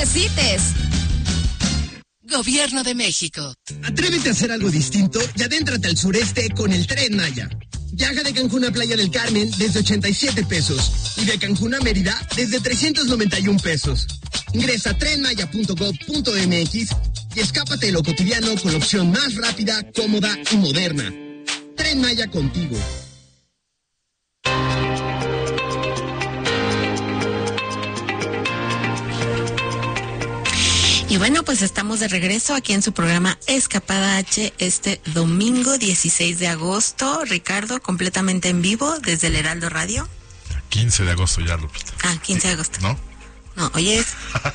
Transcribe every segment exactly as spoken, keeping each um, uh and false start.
necesites. Gobierno de México. Atrévete a hacer algo distinto y adéntrate al sureste con el Tren Maya. Viaja de Cancún a Playa del Carmen desde ochenta y siete pesos y de Cancún a Mérida desde trescientos noventa y un pesos. Ingresa a tren maya punto gob punto eme equis y escápate de lo cotidiano con la opción más rápida, cómoda y moderna. Tren Maya contigo. Y bueno, pues estamos de regreso aquí en su programa Escapada H este domingo dieciséis de agosto. Ricardo, completamente en vivo desde el Heraldo Radio. quince de agosto ya, Lupita. Ah, quince de agosto. ¿No? No, hoy es...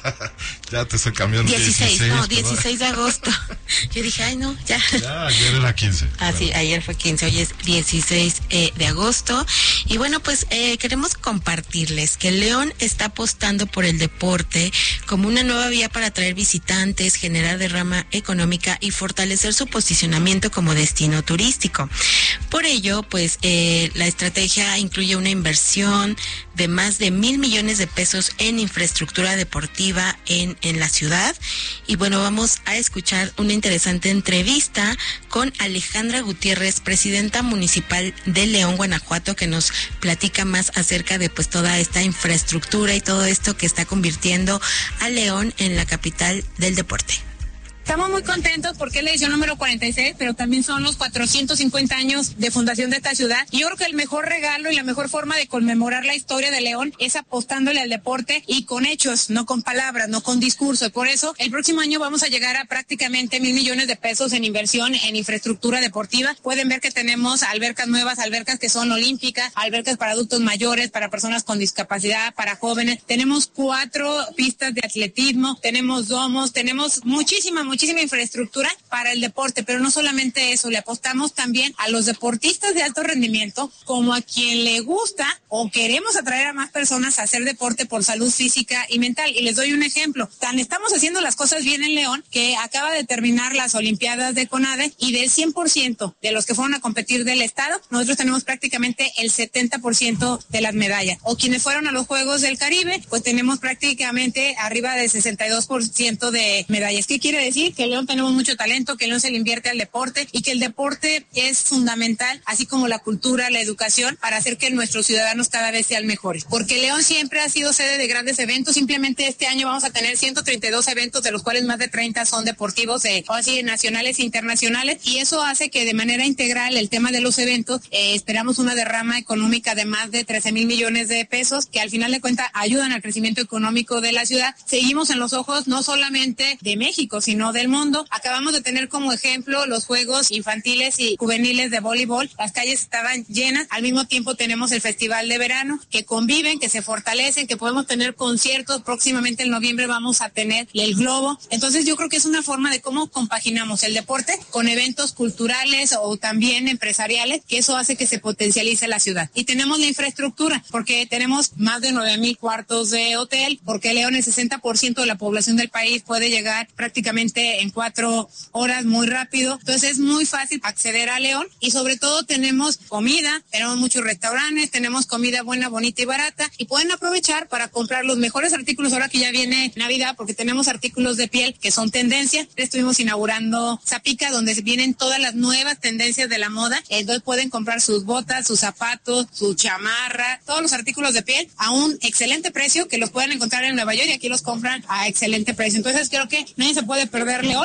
Ya te estoy cambiando. dieciséis, dieciséis no, dieciséis de agosto. Yo dije, ay, no, ya. Ya, ayer era quince. Ah, sí, ayer fue quince, hoy es dieciséis eh, de agosto. Y bueno, pues eh, queremos compartirles que León está apostando por el deporte como una nueva vía para atraer visitantes, generar derrama económica y fortalecer su posicionamiento como destino turístico. Por ello, pues eh, la estrategia incluye una inversión de más de mil millones de pesos en infraestructura deportiva en, en la ciudad. Y bueno, vamos a escuchar una interesante entrevista con Alejandra Gutiérrez, presidenta municipal de León, Guanajuato, que nos platica más acerca de pues toda esta infraestructura y todo esto que está convirtiendo a León en la capital del deporte. Estamos muy contentos porque es la edición número cuarenta y seis, pero también son los cuatrocientos cincuenta años de fundación de esta ciudad. Y yo creo que el mejor regalo y la mejor forma de conmemorar la historia de León es apostándole al deporte y con hechos, no con palabras, no con discurso. Por eso, el próximo año vamos a llegar a prácticamente mil millones de pesos en inversión en infraestructura deportiva. Pueden ver que tenemos albercas nuevas, albercas que son olímpicas, albercas para adultos mayores, para personas con discapacidad, para jóvenes. Tenemos cuatro pistas de atletismo, tenemos domos, tenemos muchísima, muchísima muchísima infraestructura para el deporte, pero no solamente eso, le apostamos también a los deportistas de alto rendimiento como a quien le gusta o queremos atraer a más personas a hacer deporte por salud física y mental. Y les doy un ejemplo, tan estamos haciendo las cosas bien en León que acaba de terminar las Olimpiadas de CONADE y del cien por ciento de los que fueron a competir del estado, nosotros tenemos prácticamente el setenta por ciento de las medallas. O quienes fueron a los Juegos del Caribe, pues tenemos prácticamente arriba del sesenta y dos por ciento de medallas. ¿Qué quiere decir? Que en León tenemos mucho talento, que en León se le invierte al deporte y que el deporte es fundamental, así como la cultura, la educación, para hacer que nuestros ciudadanos cada vez sean mejores. Porque León siempre ha sido sede de grandes eventos, simplemente este año vamos a tener ciento treinta y dos eventos, de los cuales más de treinta son deportivos, eh, o así, nacionales e internacionales, y eso hace que de manera integral el tema de los eventos, eh, esperamos una derrama económica de más de trece mil millones de pesos, que al final de cuentas ayudan al crecimiento económico de la ciudad. Seguimos en los ojos no solamente de México, sino del mundo. Acabamos de tener como ejemplo los Juegos Infantiles y Juveniles de voleibol. Las calles estaban llenas. Al mismo tiempo tenemos el Festival de Verano, que conviven, que se fortalecen, que podemos tener conciertos. Próximamente en noviembre vamos a tener el Globo. Entonces yo creo que es una forma de cómo compaginamos el deporte con eventos culturales o también empresariales, que eso hace que se potencialice la ciudad. Y tenemos la infraestructura, porque tenemos más de nueve mil cuartos de hotel, porque León, el sesenta por ciento de la población del país puede llegar prácticamente en cuatro horas muy rápido. Entonces es muy fácil acceder a León y sobre todo tenemos comida, tenemos muchos restaurantes, tenemos comida buena, bonita y barata y pueden aprovechar para comprar los mejores artículos ahora que ya viene Navidad, porque tenemos artículos de piel que son tendencia. Estuvimos inaugurando Zapica, donde vienen todas las nuevas tendencias de la moda. Entonces pueden comprar sus botas, sus zapatos, su chamarra, todos los artículos de piel a un excelente precio, que los pueden encontrar en Nueva York y aquí los compran a excelente precio. Entonces creo que nadie se puede perder León.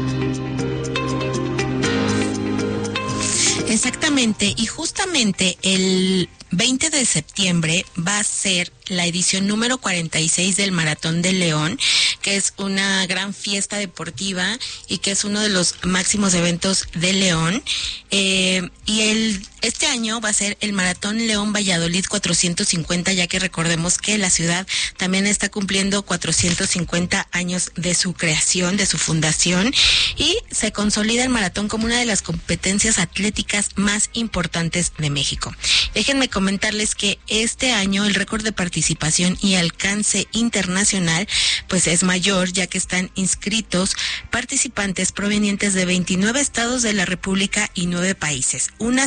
Exactamente, y justamente el veinte de septiembre va a ser la edición número cuarenta y seis del Maratón de León, que es una gran fiesta deportiva y que es uno de los máximos eventos de León. Eh, y el este año va a ser el Maratón León Valladolid cuatrocientos cincuenta, ya que recordemos que la ciudad también está cumpliendo cuatrocientos cincuenta años de su creación, de su fundación, y se consolida el maratón como una de las competencias atléticas más importantes de México. Déjenme comentarles que este año el récord de participación y alcance internacional pues es mayor, ya que están inscritos participantes provenientes de veintinueve estados de la República y nueve países, una cifra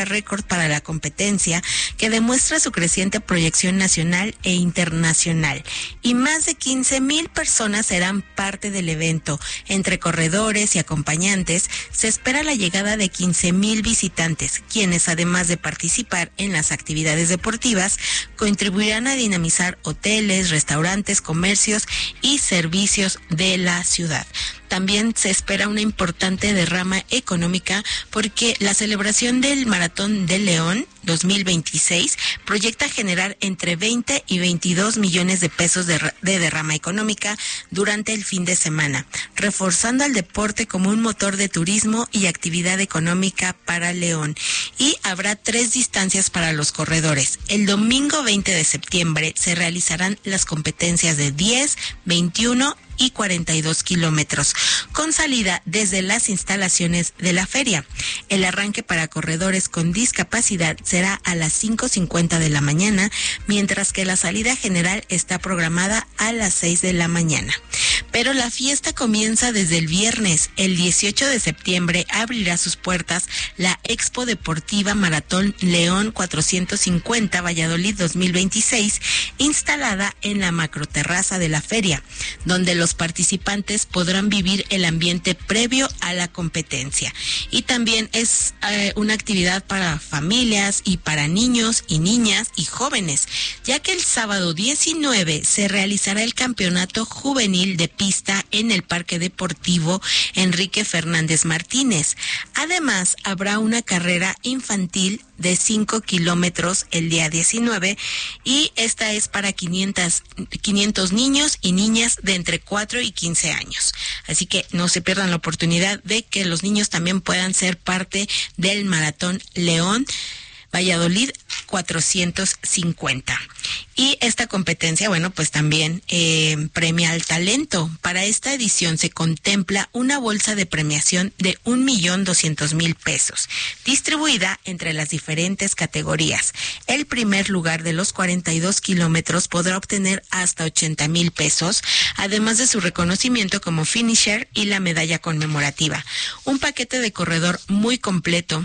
récord para la competencia que demuestra su creciente proyección nacional e internacional. Y más de quince mil personas serán parte del evento. Entre corredores y acompañantes se espera la llegada de quince mil visitantes, quienes además de participar en las actividades deportivas, contribuirán a dinamizar hoteles, restaurantes, comercios y servicios de la ciudad. También se espera una importante derrama económica porque la celebración del Maratón de León dos mil veintiséis proyecta generar entre veinte y veintidós millones de pesos de, de derrama económica durante el fin de semana, reforzando al deporte como un motor de turismo y actividad económica para León. Y habrá tres distancias para los corredores. El domingo veinte de septiembre se realizarán las competencias de diez, veintiuno y cuarenta y dos kilómetros, con salida desde las instalaciones de la feria. El arranque para corredores con discapacidad será a las cinco cincuenta de la mañana, mientras que la salida general está programada a las seis de la mañana. Pero la fiesta comienza desde el viernes. El dieciocho de septiembre abrirá sus puertas la Expo Deportiva Maratón León cuatrocientos cincuenta Valladolid dos mil veintiséis, instalada en la macroterraza de la feria, donde los participantes podrán vivir el ambiente previo a la competencia. Y también es eh, una actividad para familias y para niños y niñas y jóvenes, ya que el sábado diecinueve se realizará el campeonato juvenil de pista en el Parque Deportivo Enrique Fernández Martínez. Además, habrá una carrera infantil de cinco kilómetros el día diecinueve, y esta es para quinientos, quinientos niños y niñas de entre cuatro y quince años. Así que no se pierdan la oportunidad de que los niños también puedan ser parte del Maratón León Valladolid cuatrocientos cincuenta. Y esta competencia, bueno, pues también eh, premia al talento. Para esta edición se contempla una bolsa de premiación de un millón doscientos mil pesos, distribuida entre las diferentes categorías. El primer lugar de los cuarenta y dos kilómetros podrá obtener hasta ochenta mil pesos, además de su reconocimiento como finisher y la medalla conmemorativa. Un paquete de corredor muy completo,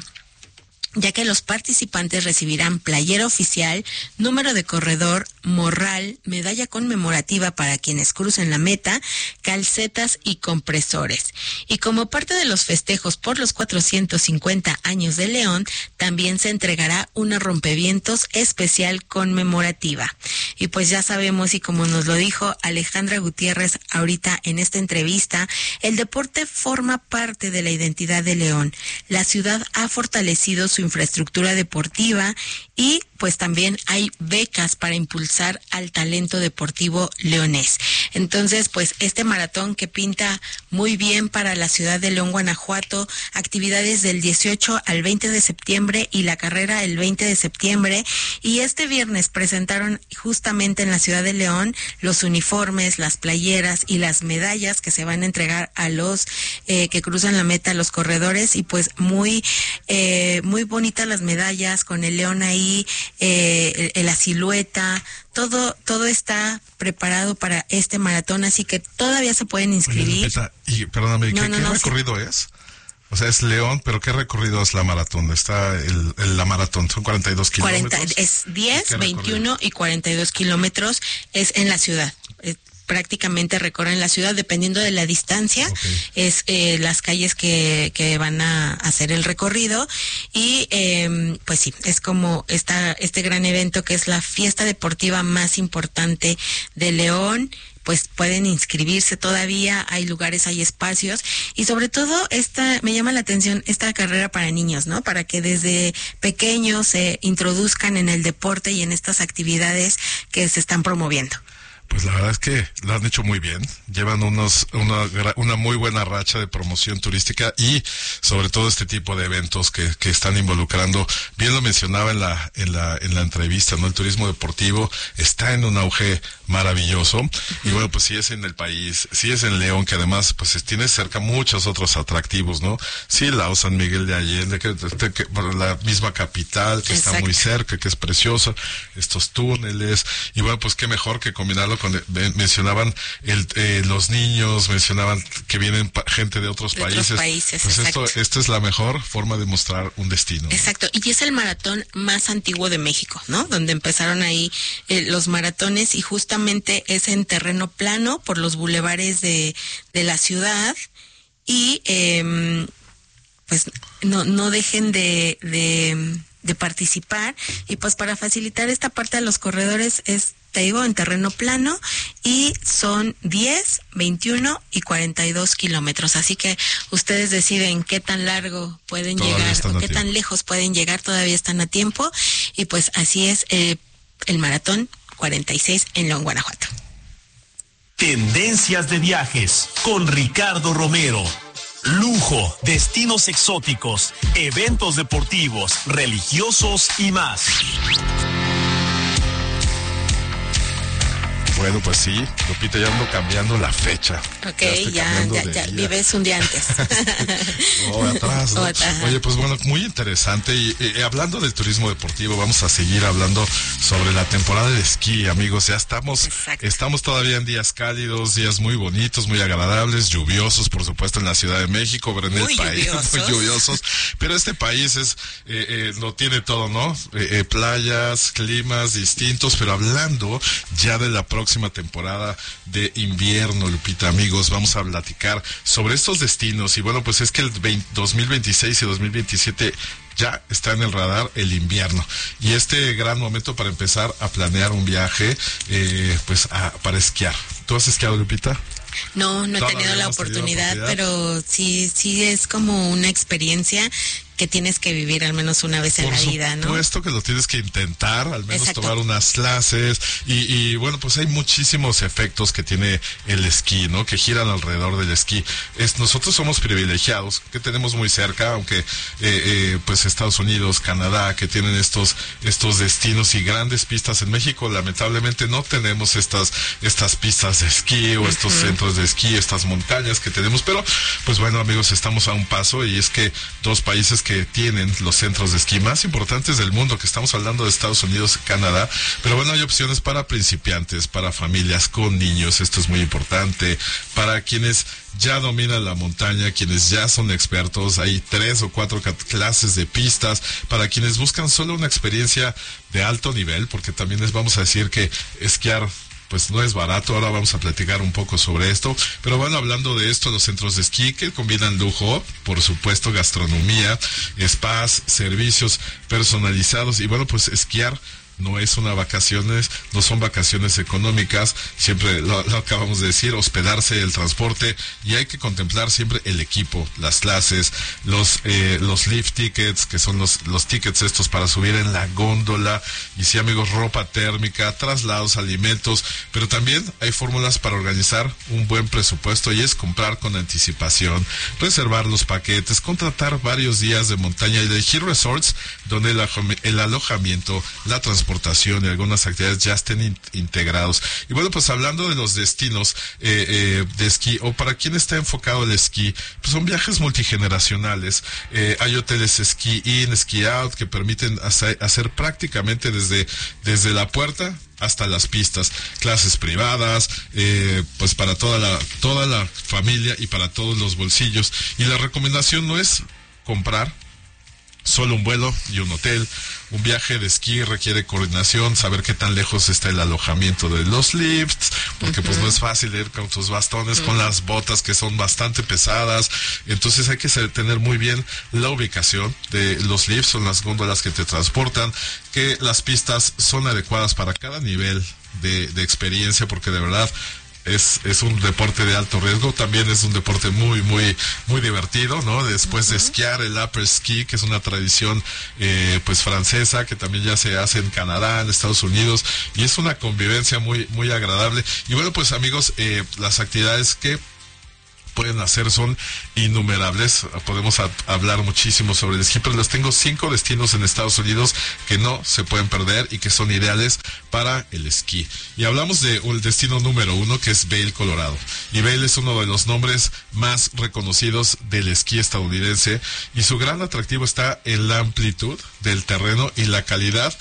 ya que los participantes recibirán playera oficial, número de corredor, morral, medalla conmemorativa para quienes crucen la meta, calcetas y compresores. Y como parte de los festejos por los cuatrocientos cincuenta años de León, también se entregará una rompevientos especial conmemorativa. Y pues ya sabemos, y como nos lo dijo Alejandra Gutiérrez ahorita en esta entrevista, el deporte forma parte de la identidad de León. La ciudad ha fortalecido su infraestructura deportiva y pues también hay becas para impulsar al talento deportivo leonés. Entonces, pues este maratón que pinta muy bien para la ciudad de León, Guanajuato, actividades del dieciocho al veinte de septiembre y la carrera el veinte de septiembre. Y este viernes presentaron justamente en la ciudad de León los uniformes, las playeras y las medallas que se van a entregar a los eh, que cruzan la meta, a los corredores, y pues muy, eh, muy bonitas las medallas con el león ahí, eh, la silueta, todo todo está preparado para este maratón, así que todavía se pueden inscribir. Oye, y perdóname, no, ¿qué, no, ¿qué no, recorrido sí. es? O sea, es León, pero ¿qué recorrido es la maratón? Está el, el la maratón, son cuarenta y dos kilómetros. cuarenta, es diez, veintiuno y cuarenta y dos kilómetros, es en la ciudad. Es, prácticamente recorren la ciudad dependiendo de la distancia, okay. es eh, las calles que, que van a hacer el recorrido, y eh, pues sí, es como esta, este gran evento que es la fiesta deportiva más importante de León. Pues pueden inscribirse todavía, hay lugares, hay espacios, y sobre todo esta, me llama la atención esta carrera para niños, ¿no? Para que desde pequeños se introduzcan en el deporte y en estas actividades que se están promoviendo. Pues la verdad es que lo han hecho muy bien, llevan unos una, una muy buena racha de promoción turística y sobre todo este tipo de eventos que, que están involucrando, bien lo mencionaba en la en la en la entrevista, ¿no? El turismo deportivo está en un auge maravilloso. Uh-huh. Y bueno, pues sí es en el país, sí es en León, que además pues tiene cerca muchos otros atractivos, ¿no? Sí, la San Miguel de Allende, que, que, que la misma capital, que Exacto. está muy cerca, que es preciosa, estos túneles, y bueno, pues qué mejor que combinarlo con, mencionaban el, eh, los niños, mencionaban que vienen pa, gente de otros de países. Otros países pues exacto. esto, esta es la mejor forma de mostrar un destino. Exacto, y es el maratón más antiguo de México, ¿no? Donde empezaron ahí eh, los maratones y justamente es en terreno plano por los bulevares de, de la ciudad y eh, pues no, no dejen de... de de participar y pues para facilitar esta parte de los corredores es, te digo, en terreno plano y son diez, veintiuno y cuarenta y dos kilómetros, así que ustedes deciden qué tan largo pueden todavía llegar o qué tiempo. tan lejos pueden llegar, todavía están a tiempo y pues así es eh, el maratón cuarenta y seis en León, Guanajuato. Tendencias de viajes con Ricardo Romero. Lujo, destinos exóticos, eventos deportivos, religiosos y más. Bueno, pues sí, Lupita, ya ando cambiando la fecha. Ok, ya, ya, ya, ya vives un día antes. o atrás, ¿no? O atrás. Oye, pues bueno, muy interesante. Y, y hablando del turismo deportivo, vamos a seguir hablando sobre la temporada de esquí, amigos. Ya estamos, Exacto. estamos todavía en días cálidos, días muy bonitos, muy agradables, lluviosos, por supuesto, en la Ciudad de México, pero en Muy el país, lluviosos. muy lluviosos. Pero este país es, eh, eh, lo tiene todo, ¿no? Eh, eh, playas, climas distintos, pero hablando ya de la próxima temporada de invierno, Lupita, amigos, vamos a platicar sobre estos destinos y bueno, pues es que el dos mil veintiséis y dos mil veintisiete ya está en el radar el invierno y este gran momento para empezar a planear un viaje eh, pues a, para esquiar. ¿Tú has esquiado, Lupita? No, no he Todavía tenido la no has tenido oportunidad, oportunidad, pero sí, sí es como una experiencia que tienes que vivir al menos una vez en Por la vida, ¿no? Por supuesto que lo tienes que intentar, al menos Exacto. tomar unas clases y, y bueno, pues hay muchísimos efectos que tiene el esquí, ¿no? Que giran alrededor del esquí. Es, nosotros somos privilegiados, que tenemos muy cerca, aunque eh, eh, pues Estados Unidos, Canadá, que tienen estos estos destinos y grandes pistas. En México, lamentablemente, no tenemos estas estas pistas de esquí o estos uh-huh. centros de esquí, estas montañas que tenemos, pero pues bueno, amigos, estamos a un paso y es que dos países que tienen los centros de esquí más importantes del mundo, que estamos hablando de Estados Unidos y Canadá, pero bueno, hay opciones para principiantes, para familias con niños, esto es muy importante, para quienes ya dominan la montaña, quienes ya son expertos, hay tres o cuatro clases de pistas, para quienes buscan solo una experiencia de alto nivel, porque también les vamos a decir que esquiar pues no es barato, ahora vamos a platicar un poco sobre esto, pero bueno, hablando de esto, los centros de esquí que combinan lujo, por supuesto gastronomía, spas, servicios personalizados y bueno, pues esquiar no es una vacaciones, no son vacaciones económicas, siempre lo, lo acabamos de decir, hospedarse, el transporte, y hay que contemplar siempre el equipo, las clases, los eh, los lift tickets, que son los los tickets estos para subir en la góndola, y sí, amigos, ropa térmica, traslados, alimentos, pero también hay fórmulas para organizar un buen presupuesto, y es comprar con anticipación, reservar los paquetes, contratar varios días de montaña y elegir resorts donde el, el alojamiento, la transportación y algunas actividades ya estén in, integrados. Y bueno, pues hablando de los destinos eh, eh, de esquí, o para quien está enfocado el esquí, pues son viajes multigeneracionales. Eh, hay hoteles ski in, ski out, que permiten hacer, hacer prácticamente desde, desde la puerta hasta las pistas, clases privadas, eh, pues para toda la, toda la familia y para todos los bolsillos. Y la recomendación no es comprar solo un vuelo y un hotel. Un viaje de esquí requiere coordinación, saber qué tan lejos está el alojamiento de los lifts, porque uh-huh. pues no es fácil ir con tus bastones, uh-huh. con las botas que son bastante pesadas. Entonces hay que tener muy bien la ubicación de los lifts, son las góndolas que te transportan, que las pistas son adecuadas para cada nivel de, de experiencia, porque de verdad Es, es un deporte de alto riesgo, también es un deporte muy, muy, muy divertido, ¿no? Después uh-huh. de esquiar, el upper ski, que es una tradición, eh, pues francesa, que también ya se hace en Canadá, en Estados Unidos, y es una convivencia muy, muy agradable. Y bueno, pues amigos, eh, las actividades que pueden hacer son innumerables, podemos a, hablar muchísimo sobre el esquí, pero les tengo cinco destinos en Estados Unidos que no se pueden perder y que son ideales para el esquí. Y hablamos de el destino número uno, que es Vail, Colorado. Y Vail es uno de los nombres más reconocidos del esquí estadounidense, y su gran atractivo está en la amplitud del terreno y la calidad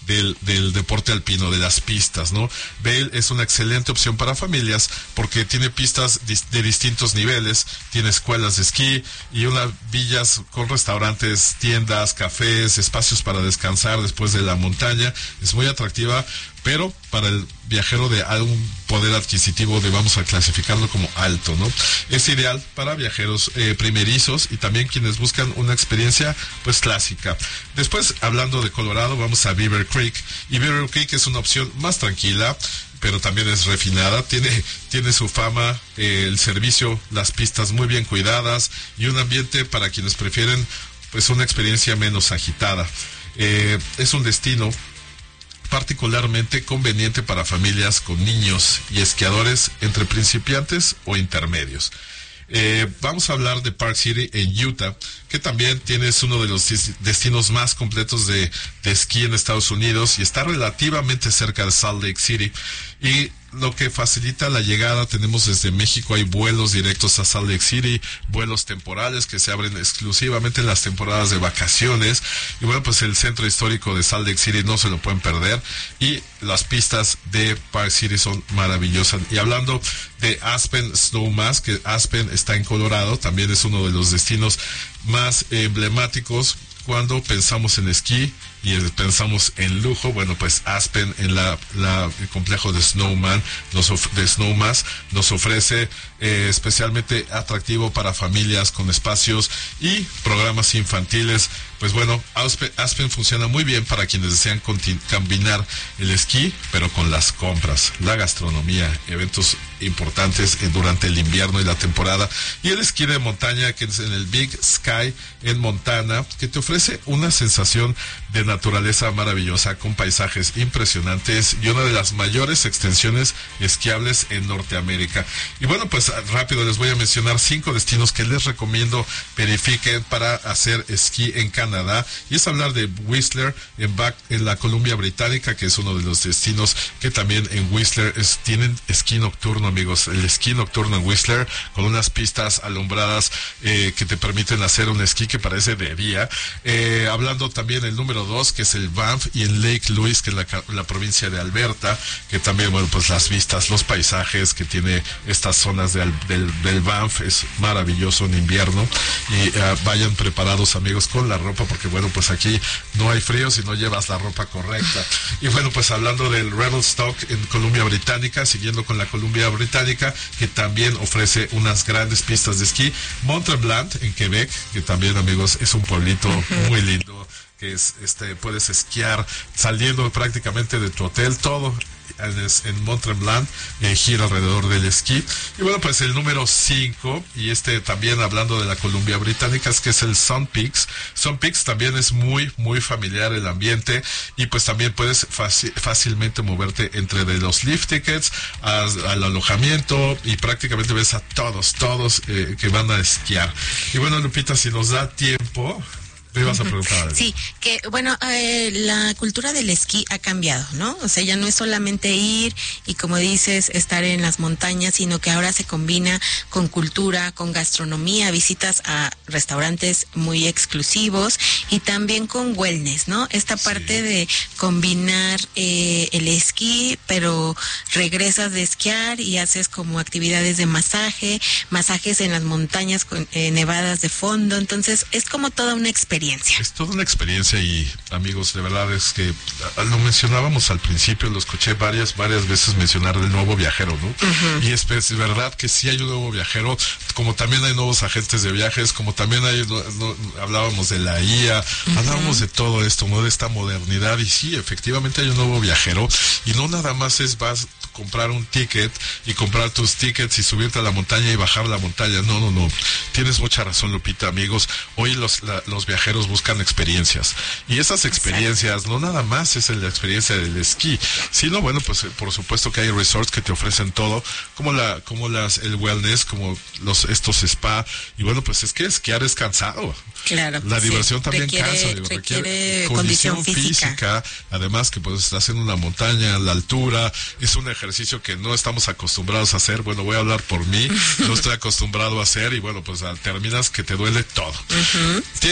del, del deporte alpino, de las pistas, ¿no? Vail es una excelente opción para familias porque tiene pistas de distintos niveles, tiene escuelas de esquí y unas villas con restaurantes, tiendas, cafés, espacios para descansar después de la montaña. Es muy atractiva, pero para el viajero de algún poder adquisitivo, de vamos a clasificarlo como alto, ¿no? Es ideal para viajeros eh, primerizos y también quienes buscan una experiencia pues clásica. Después, hablando de Colorado, vamos a Beaver Creek, y Beaver Creek es una opción más tranquila, pero también es refinada, tiene, tiene su fama, eh, el servicio, las pistas muy bien cuidadas y un ambiente para quienes prefieren pues una experiencia menos agitada. Eh, es un destino particularmente conveniente para familias con niños y esquiadores entre principiantes o intermedios. Eh, vamos a hablar de Park City en Utah, que también tiene, es uno de los destinos más completos de, de esquí en Estados Unidos y está relativamente cerca de Salt Lake City, y lo que facilita la llegada, tenemos desde México, hay vuelos directos a Salt Lake City, vuelos temporales que se abren exclusivamente en las temporadas de vacaciones, y bueno, pues el centro histórico de Salt Lake City no se lo pueden perder, y las pistas de Park City son maravillosas. Y hablando de Aspen Snowmass, que Aspen está en Colorado, también es uno de los destinos más emblemáticos cuando pensamos en esquí y pensamos en lujo. Bueno, pues Aspen, en la, la el complejo de Snowman, nos of, de Snowmass, nos ofrece eh, especialmente atractivo para familias con espacios y programas infantiles. Pues bueno, Aspen, Aspen funciona muy bien para quienes desean combinar el esquí, pero con las compras, la gastronomía, eventos importantes eh, durante el invierno y la temporada, y el esquí de montaña, que es en el Big Sky en Montana, que te ofrece una sensación de naturaleza maravillosa con paisajes impresionantes y una de las mayores extensiones esquiables en Norteamérica. Y bueno, pues rápido les voy a mencionar cinco destinos que les recomiendo verifiquen para hacer esquí en Canadá, y es hablar de Whistler en, Back, en la Columbia Británica, que es uno de los destinos que también en Whistler es, tienen esquí nocturno, amigos. El esquí nocturno en Whistler, con unas pistas alumbradas eh, que te permiten hacer un esquí que parece de día. Eh, hablando también el número dos, que es el Banff, y en Lake Louise, que es la, la provincia de Alberta, que también, bueno, pues las vistas, los paisajes que tiene estas zonas de, del, del Banff es maravilloso en invierno. Y uh, vayan preparados, amigos, con la ropa, porque bueno, pues aquí no hay frío si no llevas la ropa correcta. Y bueno, pues hablando del Revelstoke en Columbia Británica, siguiendo con la Columbia Británica, que también ofrece unas grandes pistas de esquí. Mont-Tremblant en Quebec, que también, amigos, es un pueblito muy lindo, que es, este, puedes esquiar saliendo prácticamente de tu hotel, todo en, en Mont-Tremblant, eh, gira alrededor del esquí. Y bueno, pues el número cinco, y este también hablando de la Columbia Británica, es que es el Sun Peaks. Sun Peaks también es muy, muy familiar el ambiente, y pues también puedes fácil, fácilmente moverte entre de los lift tickets a, al alojamiento, y prácticamente ves a todos, todos eh, que van a esquiar. Y bueno, Lupita, si nos da tiempo, me ibas a preguntar. Sí, que bueno, eh, la cultura del esquí ha cambiado, ¿no? O sea, ya no es solamente ir y, como dices, estar en las montañas, sino que ahora se combina con cultura, con gastronomía, visitas a restaurantes muy exclusivos y también con wellness, ¿no? Esta parte sí. de combinar eh, el esquí, pero regresas de esquiar y haces como actividades de masaje, masajes en las montañas con eh, nevadas de fondo. Entonces, es como toda una experiencia. Es toda una experiencia, y amigos, de verdad es que lo mencionábamos al principio, lo escuché varias, varias veces mencionar del nuevo viajero, ¿no? Uh-huh. Y es, es verdad que sí hay un nuevo viajero, como también hay nuevos agentes de viajes, como también hay, no, no, hablábamos de la I A, uh-huh. hablábamos de todo esto, ¿no? De esta modernidad, y sí, efectivamente hay un nuevo viajero, y no nada más es vas comprar un ticket y comprar tus tickets y subirte a la montaña y bajar la montaña. No, no, no. Tienes mucha razón, Lupita, amigos. Hoy los, la, los viajeros buscan experiencias. Y esas experiencias, no nada más es la experiencia del esquí, sino, bueno, pues por supuesto que hay resorts que te ofrecen todo, como la, como las, el wellness, como los, estos spa. Y bueno, pues es que esquiar es cansado. Claro. La diversión sí. también requiere, cansa, digo, requiere, requiere condición, condición física. física. Además que pues estás en una montaña, la altura, es un ejercicio que no estamos acostumbrados a hacer. Bueno, voy a hablar por mí, no estoy acostumbrado a hacer, y bueno, pues terminas que te duele todo. Uh-huh. Tiene sus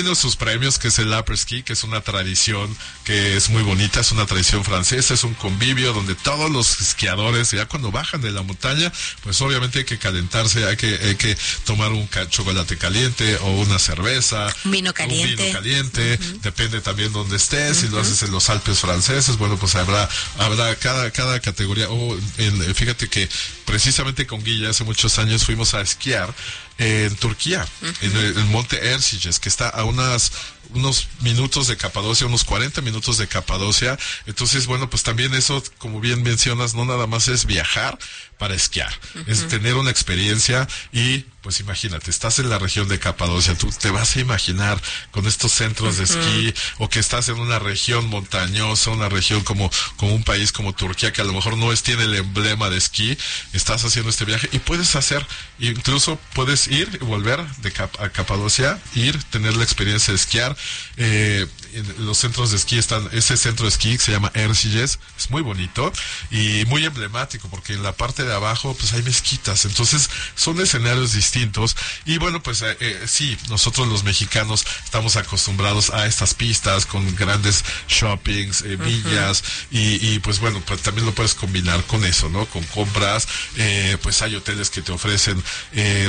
premios, que es el après ski, que es una tradición que es muy bonita, es una tradición francesa, es un convivio donde todos los esquiadores, ya cuando bajan de la montaña, pues obviamente hay que calentarse, hay que, hay que tomar un chocolate caliente o una cerveza, vino caliente, un vino caliente, uh-huh. Depende también donde estés, uh-huh. Si lo haces en los Alpes franceses, bueno, pues habrá, habrá cada, cada categoría. Oh, en, fíjate que precisamente con Guilla hace muchos años fuimos a esquiar en Turquía, uh-huh. en el, el monte Erciyes, que está a unas unos minutos de Capadocia, unos cuarenta minutos de Capadocia. Entonces, bueno, pues también eso, como bien mencionas, no nada más es viajar para esquiar, uh-huh. Es tener una experiencia y, pues imagínate, estás en la región de Capadocia, tú te vas a imaginar con estos centros uh-huh. de esquí, o que estás en una región montañosa, una región como, como un país como Turquía, que a lo mejor no es, tiene el emblema de esquí, estás haciendo este viaje y puedes hacer, incluso puedes ir y volver de Cap- a Capadocia, ir, tener la experiencia de esquiar. Eh, en los centros de esquí están, ese centro de esquí que se llama Erciyes, es muy bonito y muy emblemático porque en la parte de abajo pues hay mezquitas, entonces son escenarios distintos y bueno pues eh, eh, sí, nosotros los mexicanos estamos acostumbrados a estas pistas con grandes shoppings, eh, villas uh-huh. y, y pues bueno, pues también lo puedes combinar con eso, ¿no? Con compras, eh, pues hay hoteles que te ofrecen eh,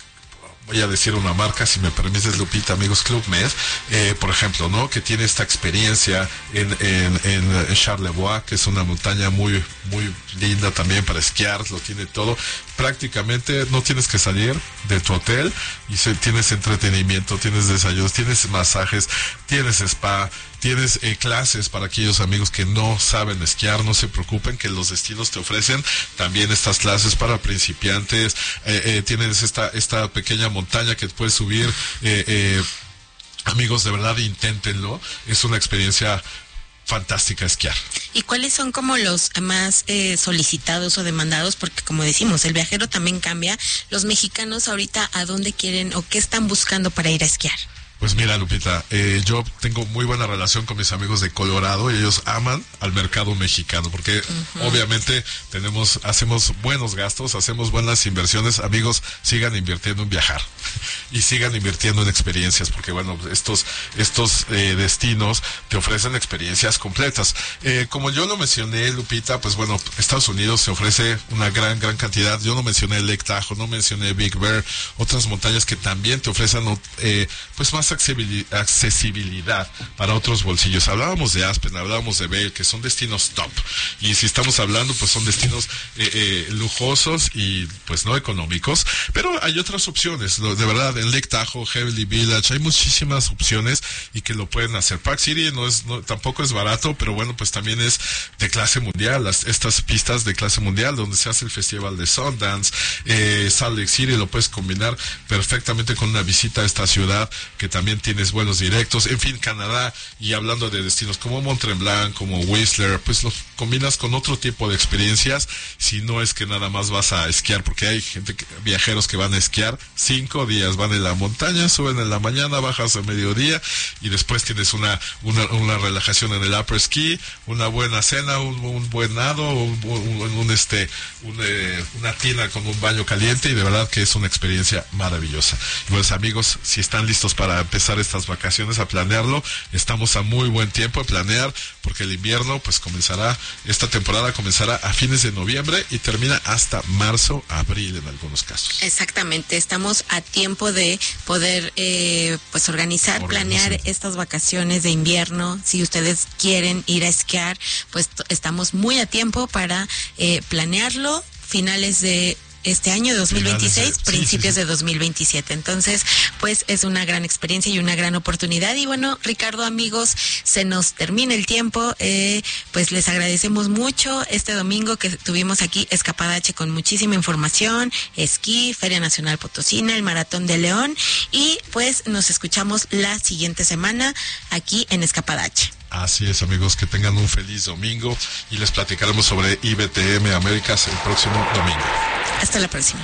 voy a decir una marca, si me permites, Lupita, amigos, Club Med, eh, por ejemplo, ¿no? Que tiene esta experiencia en, en, en Charlevoix, que es una montaña muy, muy linda también para esquiar, lo tiene todo. Prácticamente no tienes que salir de tu hotel y se, tienes entretenimiento, tienes desayunos, tienes masajes, tienes spa, tienes eh, clases para aquellos amigos que no saben esquiar. No se preocupen, que los destinos te ofrecen también estas clases para principiantes. Eh, eh, tienes esta esta pequeña montaña que puedes subir. Eh, eh, amigos, de verdad, inténtenlo. Es una experiencia fantástica esquiar. ¿Y cuáles son como los más eh, solicitados o demandados? Porque como decimos, el viajero también cambia. Los mexicanos ahorita, ¿a dónde quieren o qué están buscando para ir a esquiar? Pues mira, Lupita, eh, yo tengo muy buena relación con mis amigos de Colorado y ellos aman al mercado mexicano porque uh-huh. obviamente tenemos, hacemos buenos gastos, hacemos buenas inversiones. Amigos, sigan invirtiendo en viajar y sigan invirtiendo en experiencias porque bueno, estos estos eh, destinos te ofrecen experiencias completas. Eh, como yo lo mencioné, Lupita, pues bueno, Estados Unidos te ofrece una gran, gran cantidad. Yo no mencioné Lake Tahoe, no mencioné Big Bear, otras montañas que también te ofrecen eh, pues más accesibilidad para otros bolsillos. Hablábamos de Aspen, hablábamos de Vail, que son destinos top, y si estamos hablando, pues son destinos eh, eh, lujosos y pues no económicos, pero hay otras opciones, de verdad. En Lake Tahoe, Heavenly Village, hay muchísimas opciones y que lo pueden hacer. Park City no es, no, tampoco es barato, pero bueno, pues también es de clase mundial, las, estas pistas de clase mundial, donde se hace el festival de Sundance. eh, Salt Lake City lo puedes combinar perfectamente con una visita a esta ciudad, que también tienes vuelos directos. En fin, Canadá, y hablando de destinos como Mont-Tremblant, como Whistler, pues los combinas con otro tipo de experiencias, si no es que nada más vas a esquiar, porque hay gente, que, viajeros que van a esquiar cinco días, van en la montaña, suben en la mañana, bajas a mediodía y después tienes una una, una relajación en el upper ski, una buena cena, un, un buen nado, un, un, un este un, eh, una tina con un baño caliente, y de verdad que es una experiencia maravillosa. Y pues amigos, si están listos para empezar estas vacaciones, a planearlo, estamos a muy buen tiempo de planear, porque el invierno pues comenzará, esta temporada comenzará a fines de noviembre y termina hasta marzo, abril en algunos casos. Exactamente, estamos a tiempo de poder eh, pues organizar, Organiza. planear estas vacaciones de invierno. Si ustedes quieren ir a esquiar, pues t- estamos muy a tiempo para eh, planearlo, finales de este año dos mil veintiséis, sí, principios sí, sí. de dos mil veintisiete. Entonces, pues es una gran experiencia y una gran oportunidad. Y bueno, Ricardo, amigos, se nos termina el tiempo. Eh, pues les agradecemos mucho este domingo que tuvimos aquí Escapada H con muchísima información, esquí, Feria Nacional Potosina, el Maratón de León, y pues nos escuchamos la siguiente semana aquí en Escapada H. Así es, amigos, que tengan un feliz domingo y les platicaremos sobre I B T M Américas el próximo domingo. Hasta la próxima.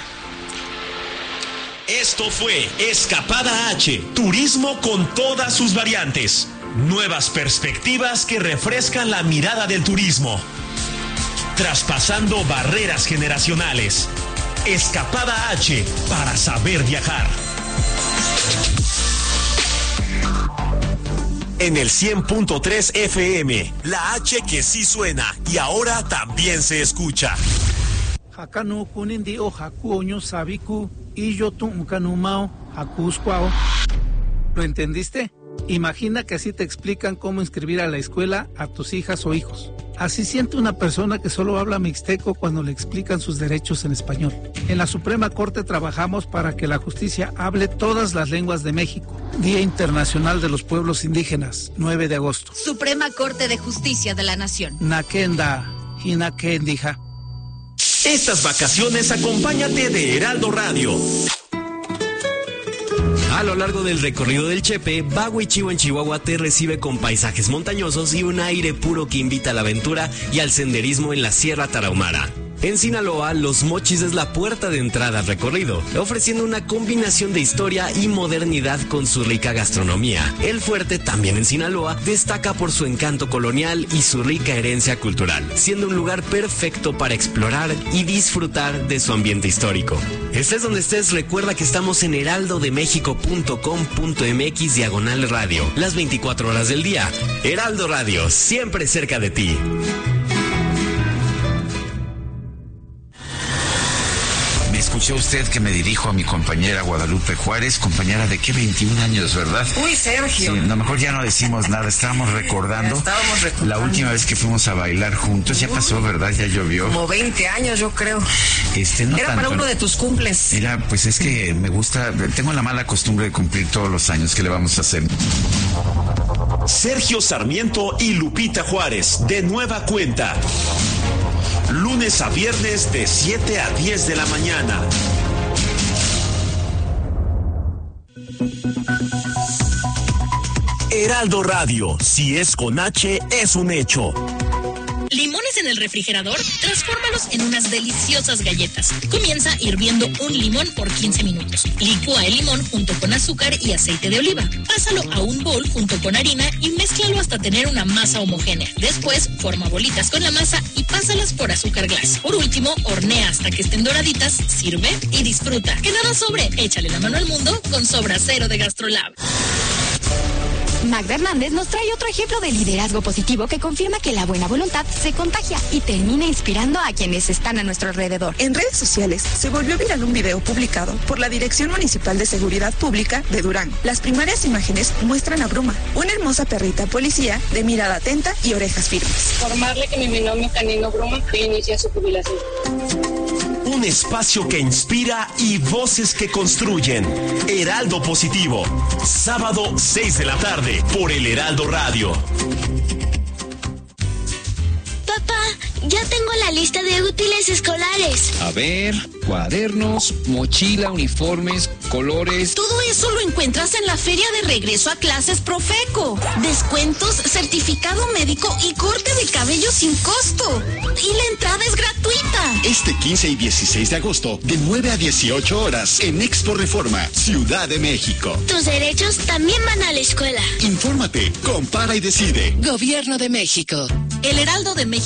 Esto fue Escapada H, turismo con todas sus variantes. Nuevas perspectivas que refrescan la mirada del turismo. Traspasando barreras generacionales. Escapada H, para saber viajar. en el cien punto tres F M, la H que sí suena y ahora también se escucha. Hakanu kunindi o hakuoño sabiku y yo tuncanumao hakuscuao. ¿Lo entendiste? Imagina que así te explican cómo inscribir a la escuela a tus hijas o hijos. Así siente una persona que solo habla mixteco cuando le explican sus derechos en español. En la Suprema Corte trabajamos para que la justicia hable todas las lenguas de México. Día Internacional de los Pueblos Indígenas, nueve de agosto. Suprema Corte de Justicia de la Nación. Nakenda y Nakendija. Estas vacaciones acompáñate de Heraldo Radio. A lo largo del recorrido del Chepe, Baguichivo en Chihuahua te recibe con paisajes montañosos y un aire puro que invita a la aventura y al senderismo en la Sierra Tarahumara. En Sinaloa, Los Mochis es la puerta de entrada al recorrido, ofreciendo una combinación de historia y modernidad con su rica gastronomía. El fuerte, también en Sinaloa, destaca por su encanto colonial y su rica herencia cultural, siendo un lugar perfecto para explorar y disfrutar de su ambiente histórico. Estés donde estés, recuerda que estamos en heraldo de méxico punto com punto m x diagonal radio, las veinticuatro horas del día. Heraldo Radio, siempre cerca de ti. Escuchó usted que me dirijo a mi compañera Guadalupe Juárez, compañera de qué veintiún años, ¿verdad? Uy, Sergio. Sí, a lo mejor ya no decimos nada, estábamos recordando. Estábamos recordando. La última vez que fuimos a bailar juntos, ya pasó, ¿verdad? Ya llovió. Como veinte años, yo creo. Este, no Era tanto, para uno de tus cumples. Era, pues es que me gusta, tengo la mala costumbre de cumplir todos los años. ¿Qué le vamos a hacer? Sergio Sarmiento y Lupita Juárez, de nueva cuenta. Lunes a viernes de siete a diez de la mañana. Heraldo Radio, si es con H, es un hecho. ¿Limones en el refrigerador? Transfórmalos en unas deliciosas galletas. Comienza hirviendo un limón por quince minutos. Licúa el limón junto con azúcar y aceite de oliva. Pásalo a un bol junto con harina y mézclalo hasta tener una masa homogénea. Después, forma bolitas con la masa y pásalas por azúcar glass. Por último, hornea hasta que estén doraditas, sirve y disfruta. Que nada sobre, échale la mano al mundo con Sobra Cero de GastroLab. Magda Hernández nos trae otro ejemplo de liderazgo positivo que confirma que la buena voluntad se contagia y termina inspirando a quienes están a nuestro alrededor. En redes sociales se volvió viral un video publicado por la Dirección Municipal de Seguridad Pública de Durango. Las primeras imágenes muestran a Bruma, una hermosa perrita policía de mirada atenta y orejas firmes. Informarle que mi binomio canino Bruma inicia su jubilación. Un espacio que inspira y voces que construyen. Heraldo Positivo. Sábado, seis de la tarde, por el Heraldo Radio. Papá, ya tengo la lista de útiles escolares. A ver, cuadernos, mochila, uniformes, colores. Todo eso lo encuentras en la feria de regreso a clases Profeco. Descuentos, certificado médico y corte de cabello sin costo. Y la entrada es gratuita. Este quince y dieciséis de agosto, de nueve a dieciocho horas, en Expo Reforma, Ciudad de México. Tus derechos también van a la escuela. Infórmate, compara y decide. Gobierno de México. El Heraldo de México